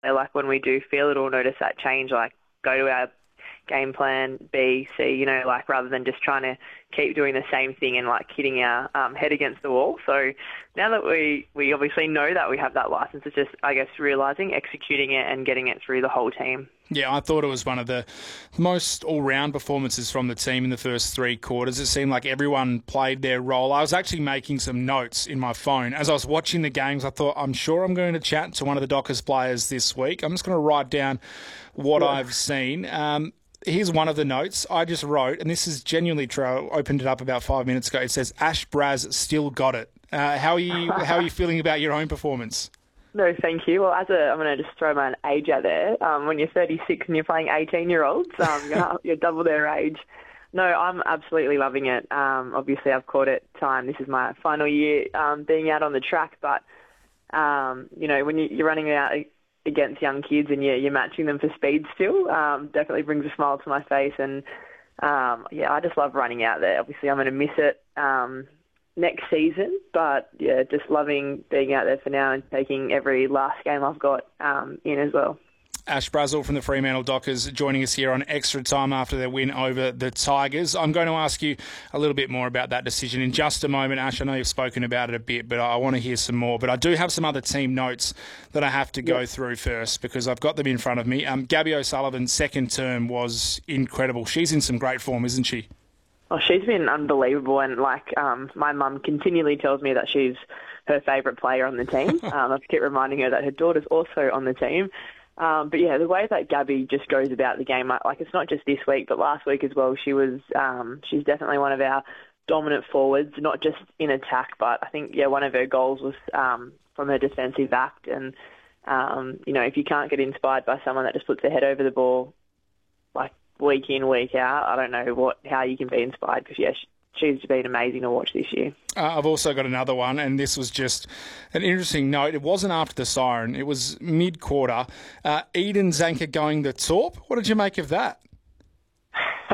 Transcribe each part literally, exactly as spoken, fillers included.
like when we do feel it or notice that change, like go to our game plan B, C, you know, like rather than just trying to keep doing the same thing and like hitting our um, head against the wall. So now that we, we obviously know that we have that license, it's just, I guess, realising, executing it and getting it through the whole team. Yeah, I thought it was one of the most all-round performances from the team in the first three quarters. It seemed like everyone played their role. I was actually making some notes in my phone. As I was watching the games, I thought, I'm sure I'm going to chat to one of the Dockers players this week. I'm just going to write down what yeah. I've seen. Um, here's one of the notes I just wrote, and this is genuinely true. I opened it up about five minutes ago. It says, Ash Braz still got it. Uh, how are you, how are you feeling about your own performance? No, thank you. Well, as a, I'm going to just throw my age out there. Um, when you're thirty-six and you're playing eighteen-year-olds, um, you're, you're double their age. No, I'm absolutely loving it. Um, obviously, I've caught it time. This is my final year um, being out on the track. But, um, you know, when you, you're running out against young kids and you're, you're matching them for speed still, um, definitely brings a smile to my face. And, um, yeah, I just love running out there. Obviously, I'm going to miss it Um, next season, but yeah, just loving being out there for now and taking every last game I've got um, in as well. Ash Brazel from the Fremantle Dockers joining us here on Extra Time after their win over the Tigers. I'm going to ask you a little bit more about that decision in just a moment. Ash, I know you've spoken about it a bit, but I want to hear some more. But I do have some other team notes that I have to go yep. through first because I've got them in front of me. Um, Gabby O'Sullivan's second term was incredible. She's in some great form, isn't she? Oh, she's been unbelievable, and like um, my mum continually tells me that she's her favourite player on the team. um, I have to keep reminding her that her daughter's also on the team. Um, but yeah, the way that Gabby just goes about the game, like, like it's not just this week, but last week as well. She was, um, she's definitely one of our dominant forwards, not just in attack, but I think yeah, one of her goals was um, from her defensive act. And um, you know, if you can't get inspired by someone that just puts their head over the ball, like, week in, week out, I don't know what how you can be inspired because, yeah, she's been amazing to watch this year. Uh, I've also got another one, and this was just an interesting note. It wasn't after the siren. It was mid-quarter. Uh, Eden Zanker going the torp. What did you make of that? uh,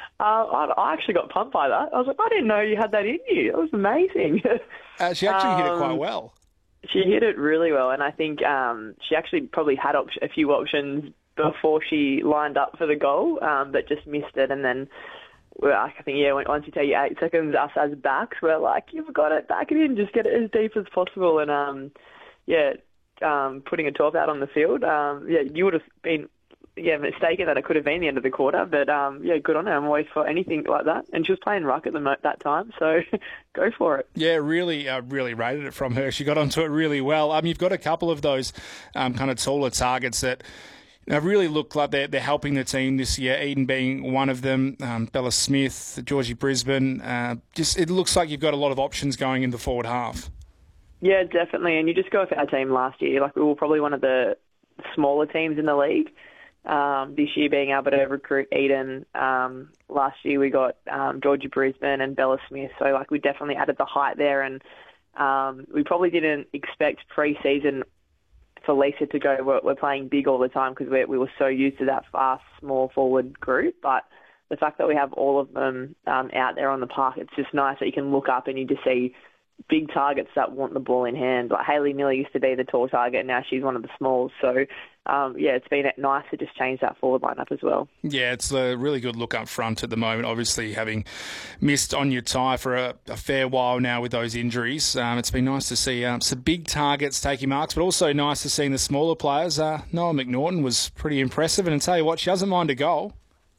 I, I actually got pumped by that. I was like, I didn't know you had that in you. That was amazing. uh, she actually um, hit it quite well. She hit it really well, and I think um, she actually probably had op- a few options before she lined up for the goal, um, but just missed it. And then, well, I think, yeah, once you take your eight seconds, us as backs, we're like, you've got it, back it in, just get it as deep as possible. And, um, yeah, um, putting a twelve out on the field, um, yeah, you would have been, yeah, mistaken that it could have been the end of the quarter. But, um, yeah, good on her. I'm always for anything like that. And she was playing ruck at the mo- that time, so go for it. Yeah, really, uh, really rated it from her. She got onto it really well. Um, you've got a couple of those um, kind of taller targets that They really look like they're, they're helping the team this year, Eden being one of them, um, Bella Smith, Georgie Brisbane. Uh, just it looks like you've got a lot of options going in the forward half. Yeah, definitely. And you just go with our team last year. Like we were probably one of the smaller teams in the league. Um, this year being able to recruit Eden. Um, last year we got um, Georgie Brisbane and Bella Smith. So like we definitely added the height there. And um, we probably didn't expect pre-season for Lisa to go, we're, we're playing big all the time because we were so used to that fast, small forward group. But the fact that we have all of them um, out there on the park, it's just nice that you can look up and you just see big targets that want the ball in hand. Like Hayley Miller used to be the tall target, and now she's one of the smalls. So, um, yeah, it's been nice to just change that forward lineup as well. Yeah, it's a really good look up front at the moment. Obviously, having missed on your tie for a, a fair while now with those injuries, um, it's been nice to see um, some big targets taking marks, but also nice to see the smaller players. Uh, Noah McNaughton was pretty impressive, and I tell you what, she doesn't mind a goal.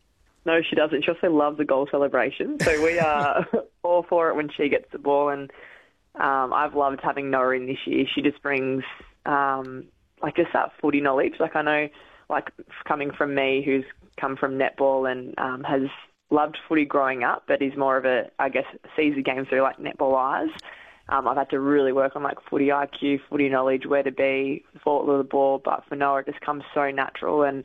No, she doesn't. She also loves the goal celebration. So we are all for it when she gets the ball, and Um, I've loved having Noah in this year. She just brings, um, like, just that footy knowledge. Like, I know, like, coming from me, who's come from netball and um, has loved footy growing up, but is more of a, I guess, sees the game through, like, netball eyes. Um, I've had to really work on, like, footy I Q, footy knowledge, where to be, forward of the ball. But for Noah, it just comes so natural. And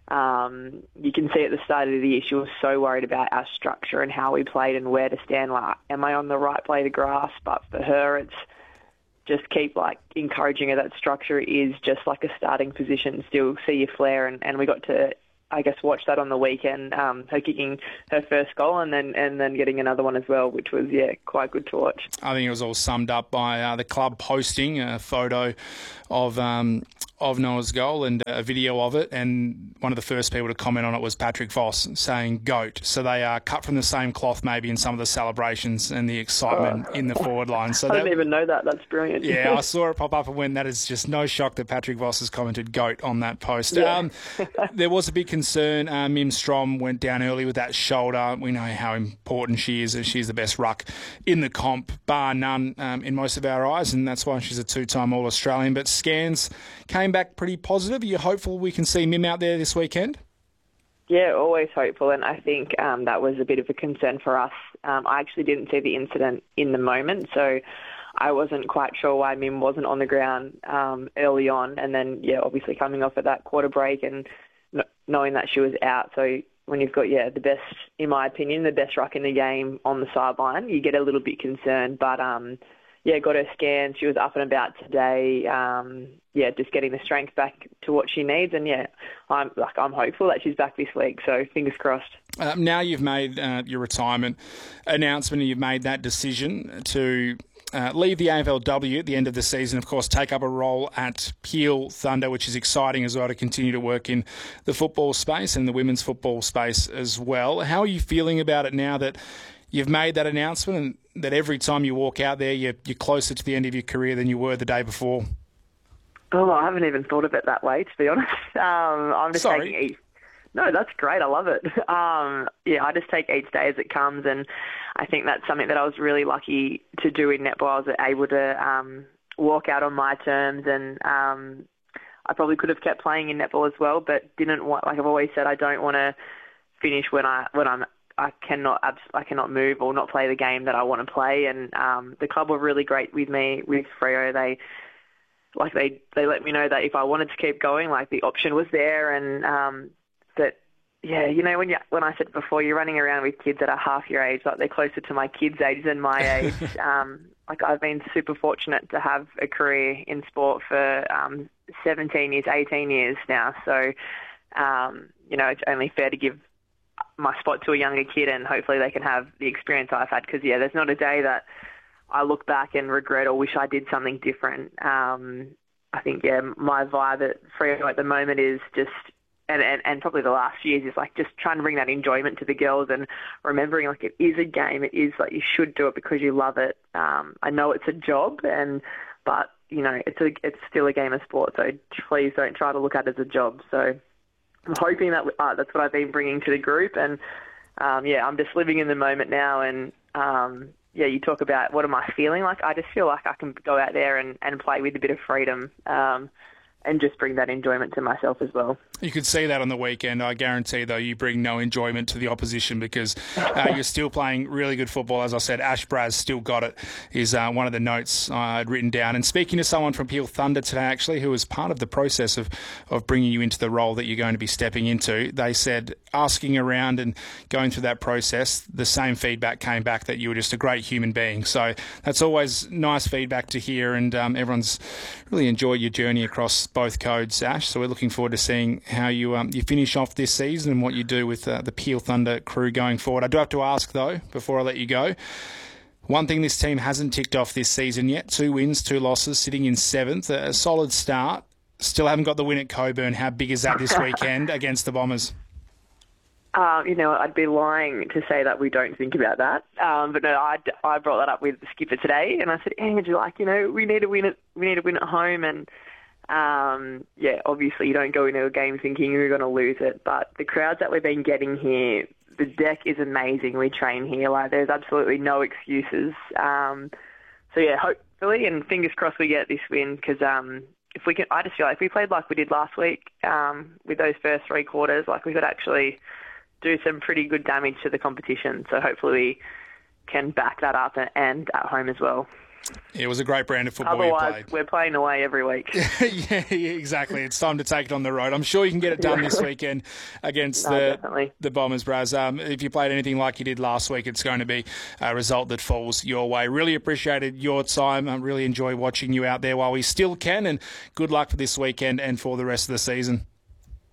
Um, you can see at the start of the year, she was so worried about our structure and how we played and where to stand. Like, am I on the right play to grass? But for her, it's just keep like encouraging her that structure is just like a starting position. Still see your flair, and, and we got to, I guess, watch that on the weekend. Um, her kicking her first goal and then and then getting another one as well, which was yeah quite good to watch. I think it was all summed up by uh, the club posting a photo of um, of Noah's goal and a video of it, and one of the first people to comment on it was Patrick Voss saying GOAT. So they are cut from the same cloth maybe in some of the celebrations and the excitement oh. in the forward line. So I that, didn't even know that. That's brilliant. Yeah, I saw it pop up and went, that is just no shock that Patrick Voss has commented GOAT on that post. Yeah. Um, there was a big concern. Uh, Mim Strom went down early with that shoulder. We know how important she is, and she's the best ruck in the comp, bar none, um, in most of our eyes, and that's why she's a two-time All-Australian. But scans came back pretty positive. Are you hopeful we can see Mim out there this weekend? Yeah, always hopeful, and I think um, that was a bit of a concern for us. Um, I actually didn't see the incident in the moment, so I wasn't quite sure why Mim wasn't on the ground um, early on, and then, yeah, obviously coming off at that quarter break and n- knowing that she was out. So when you've got, yeah, the best, in my opinion, the best ruck in the game on the sideline, you get a little bit concerned, but... Um, Yeah, got her scan. She was up and about today. Um, yeah, just getting the strength back to what she needs, and yeah, I'm like I'm hopeful that she's back this week. So fingers crossed. Uh, now you've made uh, your retirement announcement, and you've made that decision to uh, leave the A F L W at the end of the season. Of course, take up a role at Peel Thunder, which is exciting as well to continue to work in the football space and the women's football space as well. How are you feeling about it now that you've made that announcement and that every time you walk out there, you're, you're closer to the end of your career than you were the day before? Oh, I haven't even thought of it that way, to be honest. Um, I'm just Sorry. taking each... No, that's great. I love it. Um, yeah, I just take each day as it comes, and I think that's something that I was really lucky to do in netball. I was able to um, walk out on my terms, and um, I probably could have kept playing in netball as well, but didn't want. Like I've always said, I don't want to finish when I when I'm. I cannot I cannot move or not play the game that I want to play, and um, the club were really great with me with Freo. They like they, they let me know that if I wanted to keep going, like the option was there, and um, that yeah, you know when you when I said before, you're running around with kids that are half your age, like they're closer to my kids' age than my age. um, like I've been super fortunate to have a career in sport for um, seventeen years, eighteen years now. So um, you know it's only fair to give my spot to a younger kid, and hopefully they can have the experience I've had, because yeah, there's not a day that I look back and regret or wish I did something different. Um, I think yeah, my vibe at Freo at the moment is just, and, and, and probably the last few years is like just trying to bring that enjoyment to the girls and remembering like it is a game, it is like you should do it because you love it. Um, I know it's a job, and but you know it's a it's still a game of sport, so please don't try to look at it as a job. So I'm hoping that uh, that's what I've been bringing to the group, and um, yeah, I'm just living in the moment now. And um, yeah, you talk about what am I feeling like? I just feel like I can go out there and, and play with a bit of freedom, um, and just bring that enjoyment to myself as well. You could see that on the weekend. I guarantee, though, you bring no enjoyment to the opposition because uh, you're still playing really good football. As I said, Ash Braz still got it, is uh, one of the notes I'd written down. And speaking to someone from Peel Thunder today, actually, who was part of the process of, of bringing you into the role that you're going to be stepping into, they said, asking around and going through that process, the same feedback came back that you were just a great human being. So that's always nice feedback to hear, and um, everyone's really enjoyed your journey across both codes, Ash. So we're looking forward to seeing how you um, you finish off this season and what you do with uh, the Peel Thunder crew going forward. I do have to ask, though, before I let you go, one thing this team hasn't ticked off this season yet, two wins, two losses, sitting in seventh, a solid start. Still haven't got the win at Coburn. How big is that this weekend against the Bombers? Um, you know, I'd be lying to say that we don't think about that. Um, but no, I, I brought that up with the skipper today, and I said, Andrew, like, you know, we need to win it. We need to win at home, and Um, yeah, obviously you don't go into a game thinking you're going to lose it, but the crowds that we've been getting here, the deck is amazing. We train here, like there's absolutely no excuses. Um, so yeah, hopefully, and fingers crossed we get this win, because um, if we can, I just feel like if we played like we did last week um, with those first three quarters, like we could actually do some pretty good damage to the competition. So hopefully we can back that up and at home as well. It was a great brand of football. Otherwise, you played. We're playing away every week. yeah, exactly. It's time to take it on the road. I'm sure you can get it done this weekend against no, the definitely. the Bombers, Braz. Um, if you played anything like you did last week, it's going to be a result that falls your way. Really appreciated your time. I really enjoy watching you out there while we still can, and good luck for this weekend and for the rest of the season.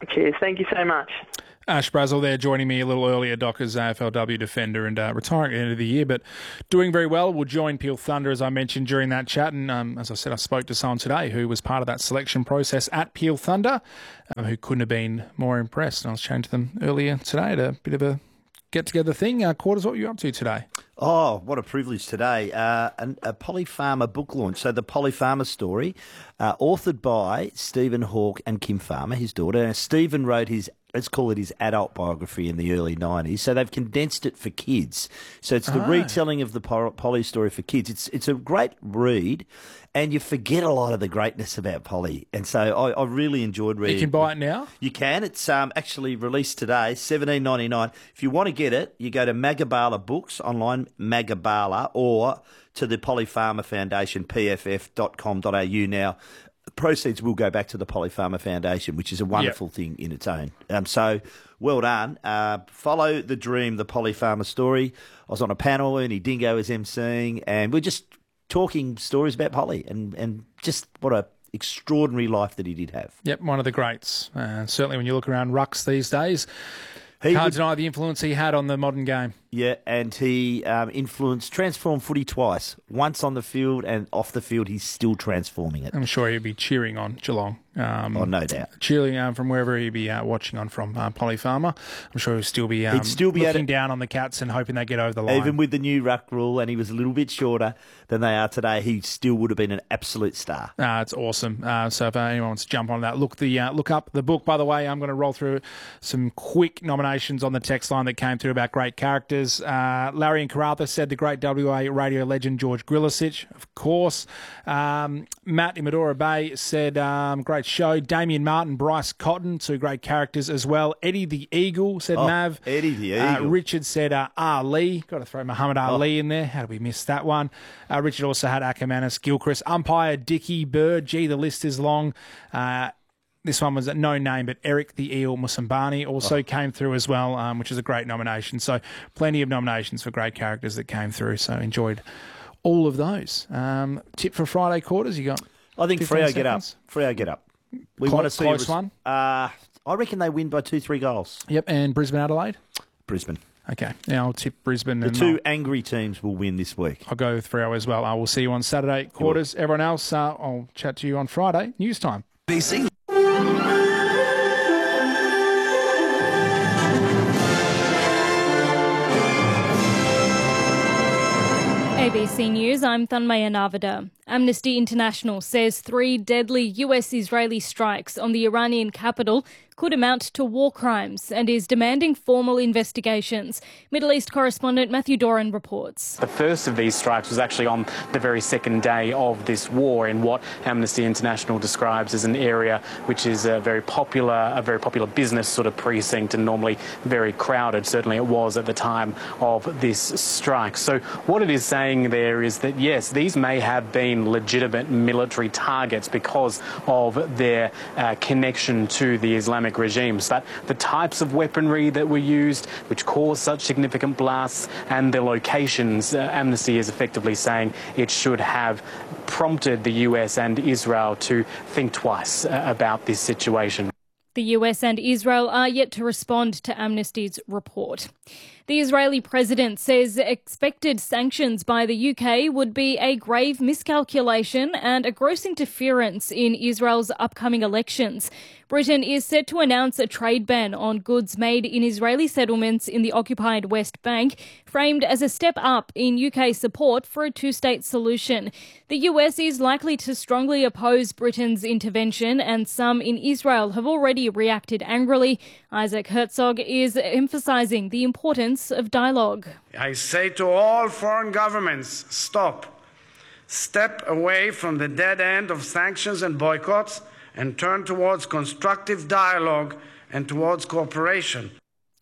Cheers. Thank you so much. Ash Brazel there joining me a little earlier, Dockers A F L W defender and uh, retiring at the end of the year, but doing very well. Will join Peel Thunder, as I mentioned during that chat. And um, as I said, I spoke to someone today who was part of that selection process at Peel Thunder, um, who couldn't have been more impressed. And I was chatting to them earlier today at a bit of a get-together thing. Uh, Quarters, what were you up to today? Oh, what a privilege today. Uh, an, a Polly Farmer book launch. So the Polly Farmer story, uh, authored by Stephen Hawke and Kim Farmer, his daughter. Now, Stephen wrote his, let's call it his adult biography in the early nineties. So they've condensed it for kids. So it's the Oh. retelling of the Polly story for kids. It's it's a great read, and you forget a lot of the greatness about Polly. And so I, I really enjoyed reading. You can buy it now? You can. It's um, actually released today, seventeen ninety-nine. If you want to get it, you go to Magabala Books online, Magabala, or to the Polly Farmer Foundation, p f f dot com dot a u. Now, proceeds will go back to the Polly Farmer Foundation, which is a wonderful yep. thing in its own. Um, so, well done. Uh, follow the dream, the Polly Farmer story. I was on a panel, Ernie Dingo was emceeing, and we're just talking stories about Polly and, and just what a extraordinary life that he did have. Yep, one of the greats. Uh, certainly when you look around rucks these days, he can't would, deny the influence he had on the modern game. Yeah, and he um, influenced, transformed footy twice. Once on the field and off the field, he's still transforming it. I'm sure he'd be cheering on Geelong. Um, oh, no doubt. Cheering um, from wherever he'd be uh, watching on from, uh, Polly Farmer. I'm sure he'd still be, um, he'd still be looking down on the Cats and hoping they get over the line. Even with the new ruck rule, and he was a little bit shorter than they are today, he still would have been an absolute star. Uh, it's awesome. Uh, so if anyone wants to jump on that, look the uh, look up the book. By the way, I'm going to roll through some quick nominations on the text line that came through about great characters. Uh, Larry in Karratha said the great W A radio legend George Grillisich, of course. Um, Matt in Medora Bay said um, great show. Damien Martin, Bryce Cotton, two great characters as well. Eddie the Eagle, said oh, Mav. Eddie the Uh, Eagle. Richard said uh, Ali. Got to throw Muhammad Ali oh. in there. How did we miss that one? Uh, Richard also had Ackermanis, Gilchrist, umpire Dickie Bird. Gee, the list is long. Uh, This one was no name, but Eric the Eel Musambani also oh. came through as well, um, which is a great nomination. So plenty of nominations for great characters that came through. So enjoyed all of those. Um, tip for Friday quarters, you got? I think Freo get up. Freo get up. We close, want to see close res- one. Uh, I reckon they win by two, three goals. Yep, and Brisbane Adelaide. Brisbane. Okay, now I'll tip Brisbane. The and two I'll, angry teams will win this week. I'll go with Freo as well. I will see you on Saturday quarters. Everyone else, uh, I'll chat to you on Friday news time. B C. A B C News, I'm Thanmaya Navada. Amnesty International says three deadly U S-Israeli strikes on the Iranian capital could amount to war crimes and is demanding formal investigations. Middle East correspondent Matthew Doran reports. The first of these strikes was actually on the very second day of this war in what Amnesty International describes as an area which is a very popular, a very popular business sort of precinct and normally very crowded. Certainly it was at the time of this strike. So what it is saying there is that, yes, these may have been legitimate military targets because of their uh, connection to the Islamic regimes, but the types of weaponry that were used which caused such significant blasts and the locations, uh, Amnesty is effectively saying it should have prompted the U S and Israel to think twice uh, about this situation. The U S and Israel are yet to respond to Amnesty's report. The Israeli president says expected sanctions by the U K would be a grave miscalculation and a gross interference in Israel's upcoming elections. Britain is set to announce a trade ban on goods made in Israeli settlements in the occupied West Bank, framed as a step up in U K support for a two-state solution. The U S is likely to strongly oppose Britain's intervention, and some in Israel have already reacted angrily. Isaac Herzog is emphasising the importance of dialogue. I say to all foreign governments, stop. Step away from the dead end of sanctions and boycotts and turn towards constructive dialogue and towards cooperation.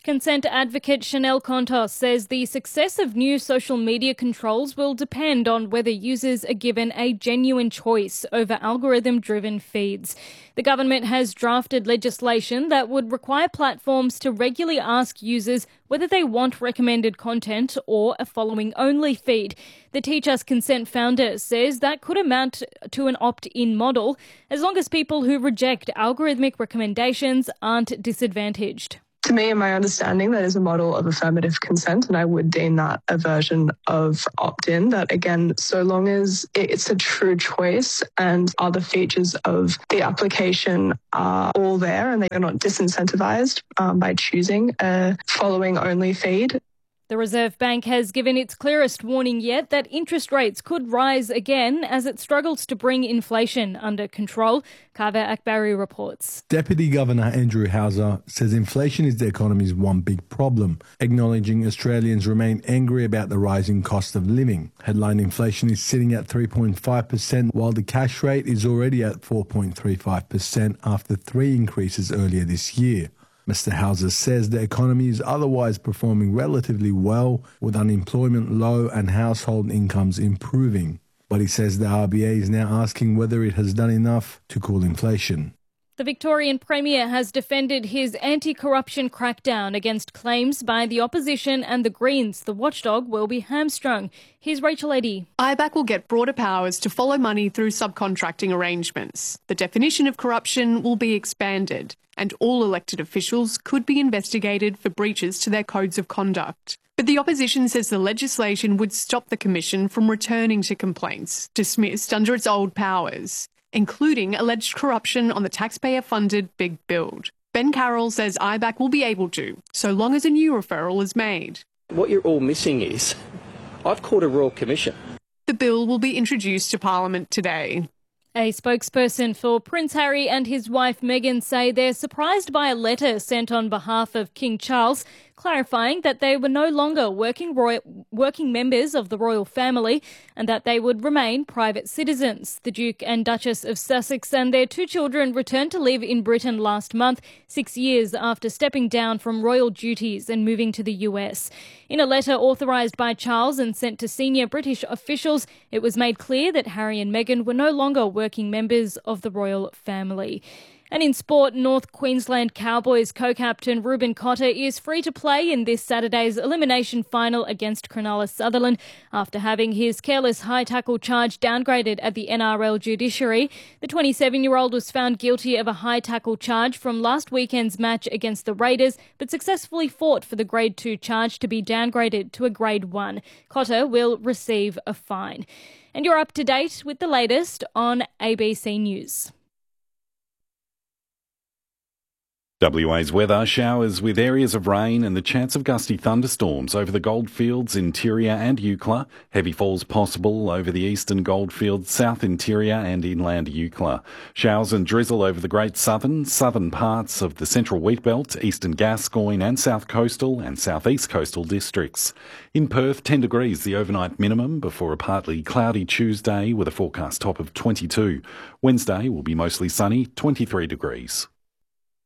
Consent advocate Chanel Contos says the success of new social media controls will depend on whether users are given a genuine choice over algorithm-driven feeds. The government has drafted legislation that would require platforms to regularly ask users whether they want recommended content or a following-only feed. The Teach Us Consent founder says that could amount to an opt-in model as long as people who reject algorithmic recommendations aren't disadvantaged. To me, in my understanding, that is a model of affirmative consent, and I would deem that a version of opt-in that, again, so long as it's a true choice and other features of the application are all there and they're not disincentivized um, by choosing a following-only feed. The Reserve Bank has given its clearest warning yet that interest rates could rise again as it struggles to bring inflation under control. Kaveh Akbari reports. Deputy Governor Andrew Hauser says inflation is the economy's one big problem, acknowledging Australians remain angry about the rising cost of living. Headline inflation is sitting at three point five percent, while the cash rate is already at four point three five percent after three increases earlier this year. Mister Hauser says the economy is otherwise performing relatively well, with unemployment low and household incomes improving. But he says the R B A is now asking whether it has done enough to cool inflation. The Victorian Premier has defended his anti-corruption crackdown against claims by the opposition and the Greens the watchdog will be hamstrung. Here's Rachel Eddy. I BAC will get broader powers to follow money through subcontracting arrangements. The definition of corruption will be expanded, and all elected officials could be investigated for breaches to their codes of conduct. But the opposition says the legislation would stop the Commission from returning to complaints dismissed under its old powers, including alleged corruption on the taxpayer-funded Big Build. Ben Carroll says I BAC will be able to, so long as a new referral is made. What you're all missing is, I've called a Royal Commission. The bill will be introduced to Parliament today. A spokesperson for Prince Harry and his wife Meghan say they're surprised by a letter sent on behalf of King Charles clarifying that they were no longer working royal, working members of the royal family and that they would remain private citizens. The Duke and Duchess of Sussex and their two children returned to live in Britain last month, six years after stepping down from royal duties and moving to the U S. In a letter authorised by Charles and sent to senior British officials, it was made clear that Harry and Meghan were no longer working members of the royal family. And in sport, North Queensland Cowboys co-captain Ruben Cotter is free to play in this Saturday's elimination final against Cronulla Sutherland after having his careless high tackle charge downgraded at the N R L judiciary. The twenty-seven-year-old was found guilty of a high tackle charge from last weekend's match against the Raiders, but successfully fought for the Grade two charge to be downgraded to a Grade one. Cotter will receive a fine. And you're up to date with the latest on A B C News. W A's weather, showers with areas of rain and the chance of gusty thunderstorms over the Goldfields, interior and Eucla. Heavy falls possible over the eastern Goldfields, south interior and inland Eucla. Showers and drizzle over the Great Southern, southern parts of the central Wheatbelt, eastern Gascoyne and south coastal and southeast coastal districts. In Perth, ten degrees the overnight minimum before a partly cloudy Tuesday with a forecast top of twenty-two. Wednesday will be mostly sunny, twenty-three degrees.